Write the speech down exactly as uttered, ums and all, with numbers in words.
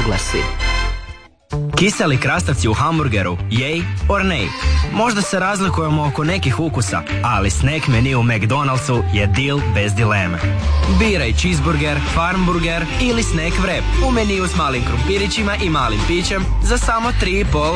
naglasi. Kiseli krastavci u hamburgeru, yay or nay? Možda se razlikujemo oko nekih ukusa, ali snack menu u McDonald'su je deal bez dileme. Biraj cheeseburger, farmburger ili snack wrap u meniju s malim krumpirićima i malim pićem za samo tri i pol